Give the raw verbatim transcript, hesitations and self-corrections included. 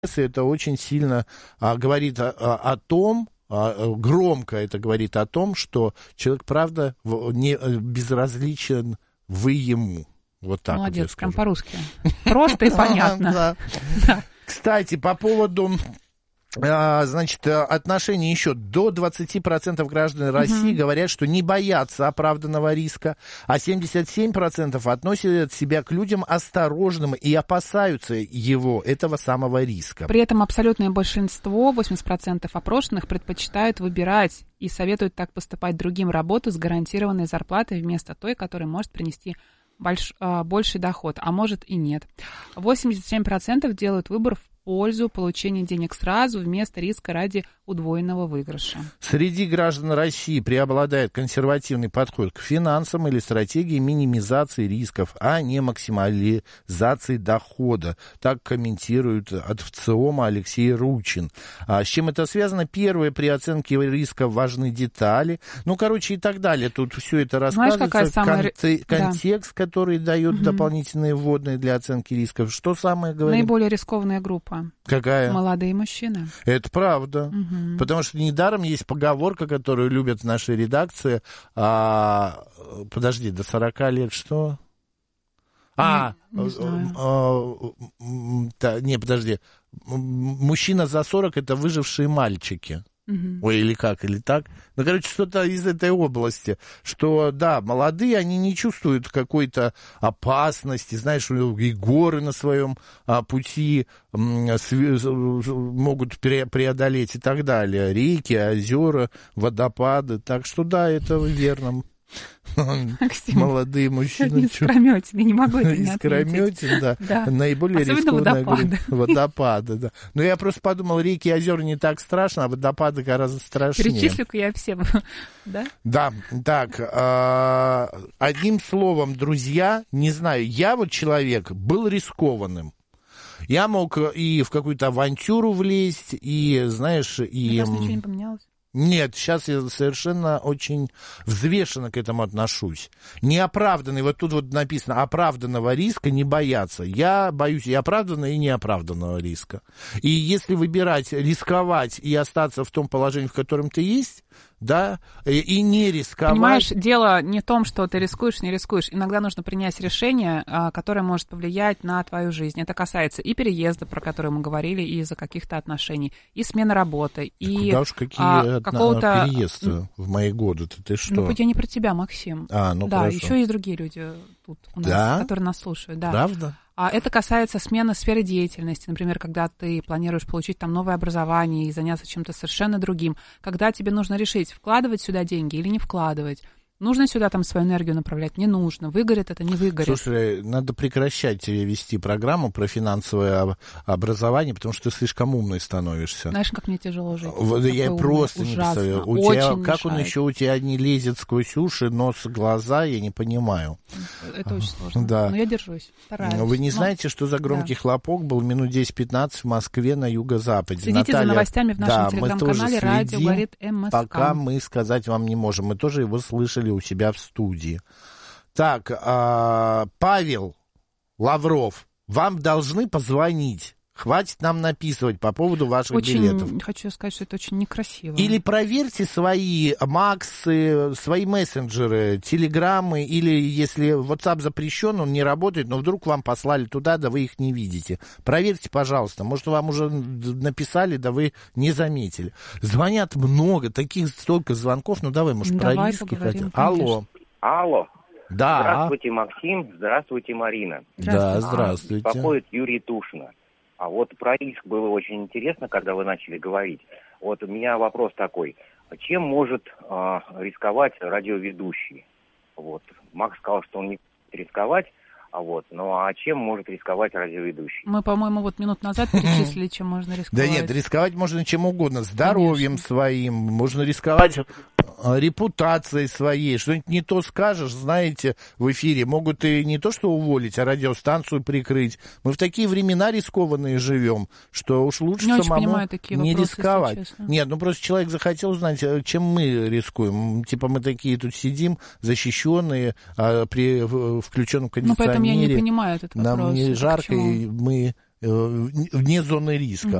это очень сильно а, говорит о, о том, а, громко это говорит о том, что человек, правда, не безразличен вы ему. Вот так. Молодец, вот прям по-русски. Просто и понятно. Кстати, по поводу... Значит, отношения еще до двадцати процентов граждан России uh-huh. говорят, что не боятся оправданного риска, а семьдесят семь процентов относят себя к людям осторожным и опасаются его, этого самого риска. При этом абсолютное большинство, восемьдесят процентов опрошенных, предпочитают выбирать и советуют так поступать другим работу с гарантированной зарплатой вместо той, которая может принести больш, больший доход, а может и нет. восемьдесят семь процентов делают выбор в пользу получения денег сразу вместо риска ради удвоенного выигрыша. Среди граждан России преобладает консервативный подход к финансам или стратегии минимизации рисков, а не максимализации дохода. Так комментирует от ВЦИОМа Алексей Ручин. А с чем это связано? Первое, при оценке риска важны детали. Ну, короче, и так далее. Тут все это рассказывается. Знаешь, какая самая... Конте- контекст, да. который дает угу. дополнительные вводные для оценки рисков. Что самое говорит? Наиболее рискованная группа. Какая? Молодые мужчины. Это правда. Угу. Потому что недаром есть поговорка, которую любят в нашей редакции. А, подожди, до сорока лет что? А, не, не знаю. А, а, не, подожди. Мужчина за сорок — это выжившие мальчики. Угу. Ой, или как, или так. Ну, короче, что-то из этой области, что, да, молодые, они не чувствуют какой-то опасности, знаешь, и горы на своем а, пути м, св... могут преодолеть и так далее, реки, озера, водопады, так что, да, это верно. Максим, молодые мужчины. Искрометины, не могу это не Искрометин, да. да. Наиболее рискованная группа. Водопады, да. Но я просто подумал, реки и озера не так страшно, а водопады гораздо страшнее. Перечислю-ка я все, да? Да, так, э, одним словом, друзья, не знаю, я вот человек был рискованным. Я мог и в какую-то авантюру влезть, и, знаешь, и... Сейчас ничего не поменялось? Нет, сейчас я совершенно очень взвешенно к этому отношусь. Неоправданный, вот тут вот написано, оправданного риска не бояться. Я боюсь и оправданного, и неоправданного риска. И если выбирать рисковать и остаться в том положении, в котором ты есть, да, и не рисковать. Понимаешь, дело не в том, что ты рискуешь, не рискуешь. Иногда нужно принять решение, которое может повлиять на твою жизнь. Это касается и переезда, про который мы говорили, и из-за каких-то отношений, и смены работы, и куда уж какие а, какого-то... переезды в мои годы, ты, ты что? Ну, я не про тебя, Максим. А, ну да, хорошо. еще есть другие люди тут у нас, да? которые нас слушают. Да. Правда? А это касается смены сферы деятельности. Например, когда ты планируешь получить там новое образование и заняться чем-то совершенно другим. Когда тебе нужно решить, вкладывать сюда деньги или не вкладывать. Нужно сюда там свою энергию направлять, не нужно. Выгорит это, не выгорит. Слушай, надо прекращать тебе вести программу про финансовое образование, потому что ты слишком умный становишься. Знаешь, как мне тяжело жить? Вот, я умный, просто ужасно, не представляю. У тебя, как он еще у тебя не лезет сквозь уши, нос, глаза, я не понимаю. Это очень сложно. Да. Но я держусь, стараюсь. Вы не Но... знаете, что за громкий да. хлопок был минут десять-пятнадцать в Москве на юго-западе? Следите Наталья... за новостями в нашем да, телеграм-канале «Радио говорит МСК». Пока мы сказать вам не можем. Мы тоже его слышали у себя в студии. Так, а, Павел Лавров, вам должны позвонить. Хватит нам написывать по поводу ваших очень, билетов. Хочу сказать, что это очень некрасиво. Или проверьте свои Максы, свои мессенджеры, телеграммы, или если WhatsApp запрещен, он не работает, но вдруг вам послали туда, да вы их не видите. Проверьте, пожалуйста. Может, вам уже написали, да вы не заметили. Звонят много, таких столько звонков. Ну, давай, может, давай про риски хотим. Алло. Алло. Да. Здравствуйте, Максим. Здравствуйте, Марина. Да, здравствуйте. Беспокоит Юрий Тушина. А вот про риск было очень интересно, когда вы начали говорить. Вот у меня вопрос такой. Чем может э, рисковать радиоведущий? Вот. Макс сказал, что он не будет рисковать. А вот, ну а чем может рисковать радиоведущий? Мы, по-моему, вот минут назад перечислили, чем можно рисковать. Да нет, рисковать можно чем угодно. Здоровьем Конечно. своим, можно рисковать репутацией своей. Что-нибудь не то скажешь, знаете, в эфире. Могут и не то что уволить, а радиостанцию прикрыть. Мы в такие времена рискованные живем, что уж лучше не самому не вопросы, рисковать. Нет, ну просто человек захотел узнать, чем мы рискуем. Типа мы такие тут сидим, защищенные, а при включенном кондиционере. Ну, поэтому я не понимаю этот вопрос. Нам не жарко, и мы вне зоны риска.